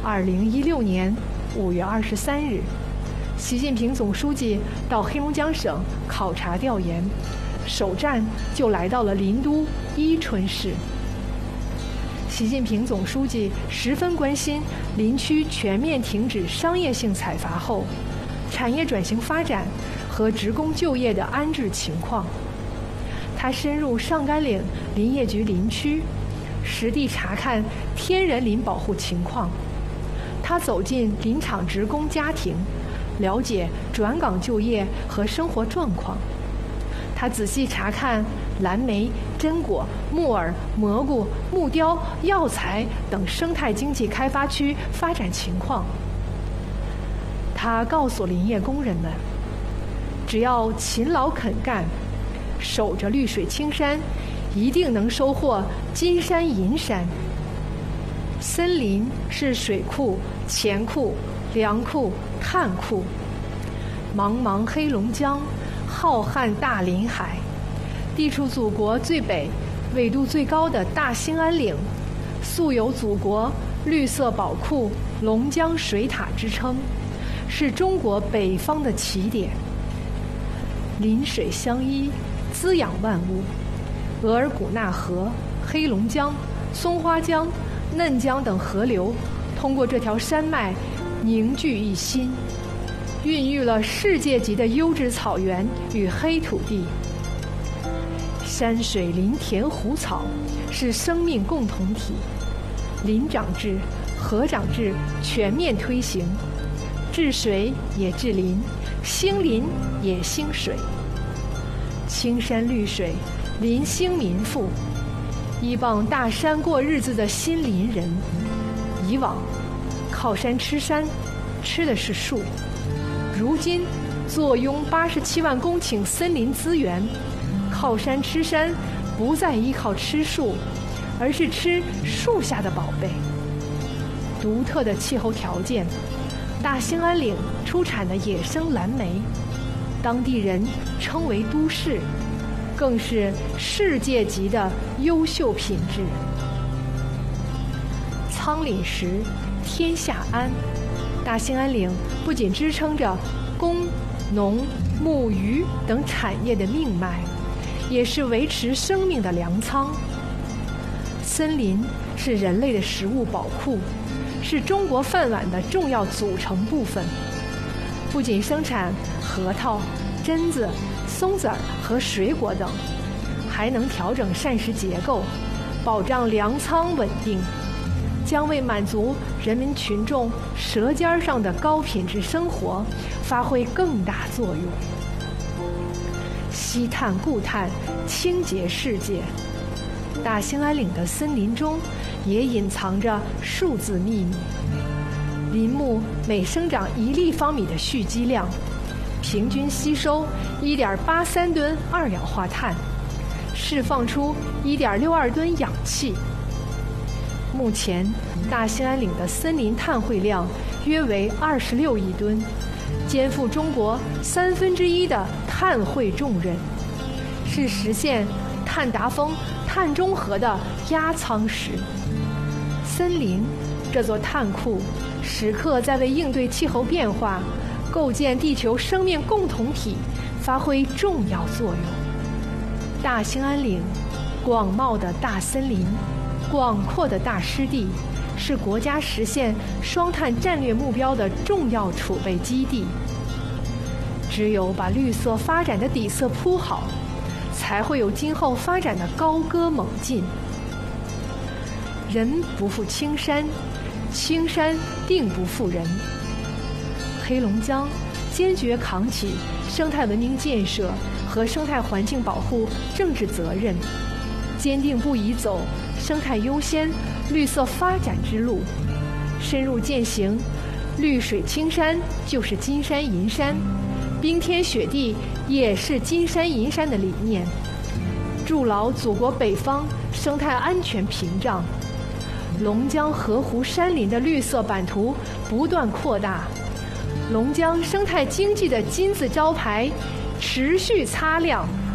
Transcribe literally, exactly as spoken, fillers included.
二零一六年五月二十三日，习近平总书记到黑龙江省考察调研，首站就来到了林都伊春市。习近平总书记十分关心林区全面停止商业性采伐后，产业转型发展和职工就业的安置情况。他深入上甘岭林业局林区，实地查看天然林保护情况。他走进林场职工家庭，了解转岗就业和生活状况。他仔细查看蓝莓、榛果、木耳、蘑菇、木雕、药材等生态经济开发区发展情况。他告诉林业工人们，只要勤劳肯干，守着绿水青山，一定能收获金山银山。森林是水库、钱库、粮库、碳库。茫茫黑龙江，浩瀚大林海，地处祖国最北、纬度最高的大兴安岭，素有祖国绿色宝库、龙江水塔之称，是中国北方的起点。林水相依，滋养万物。额尔古纳河、黑龙江、松花江、嫩江等河流通过这条山脉凝聚一心，孕育了世界级的优质草原与黑土地。山水林田湖草是生命共同体，林长制、河长制全面推行，治水也治林，兴林也兴水。青山绿水，林兴民富。依傍大山过日子的新林人，以往靠山吃山，吃的是树。如今坐拥八十七万公顷森林资源，靠山吃山不再依靠吃树，而是吃树下的宝贝。独特的气候条件，大兴安岭出产的野生蓝莓，当地人称为都市，更是世界级的优秀品质。仓廪实，天下安。大兴安岭不仅支撑着工、农、牧、渔等产业的命脉，也是维持生命的粮仓。森林是人类的食物宝库，是中国饭碗的重要组成部分。不仅生产核桃、榛子、松子儿和水果等，还能调整膳食结构，保障粮仓稳定，将为满足人民群众舌尖上的高品质生活发挥更大作用。稀碳固碳，清洁世界。大兴安岭的森林中也隐藏着数字秘密。林木每生长一立方米的蓄积量，平均吸收 一点八三吨二氧化碳，释放出 一点六二吨氧气。目前大兴安岭的森林碳汇量约为二十六亿吨，肩负中国三分之一的碳汇重任，是实现碳达峰、碳中和的压舱石。森林这座碳库，时刻在为应对气候变化、构建地球生命共同体发挥重要作用。大兴安岭，广袤的大森林，广阔的大湿地，是国家实现双碳战略目标的重要储备基地。只有把绿色发展的底色铺好，才会有今后发展的高歌猛进。人不负青山，青山定不负人。黑龙江坚决扛起生态文明建设和生态环境保护政治责任，坚定不移走生态优先、绿色发展之路，深入践行绿水青山就是金山银山，冰天雪地也是金山银山的理念，筑牢祖国北方生态安全屏障。龙江河湖山林的绿色版图不断扩大，龙江生态经济的金字招牌持续擦亮。